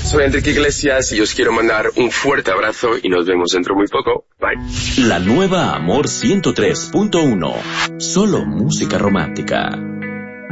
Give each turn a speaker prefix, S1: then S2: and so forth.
S1: Soy Enrique Iglesias y os quiero mandar un fuerte abrazo y nos vemos dentro muy poco. Bye.
S2: La nueva Amor 103.1. Solo música romántica.